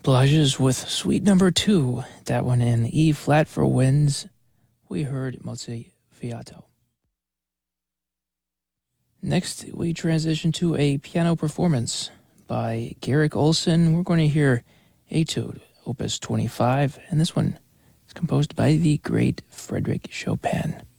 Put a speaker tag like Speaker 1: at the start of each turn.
Speaker 1: Blages with Suite Number 2, that one in E flat for winds. We heard Mozzi Fiato. Next, we transition to a piano performance by Garrick Olson. We're going to hear Etude, Opus 25, and this one is composed by the great Frédéric Chopin.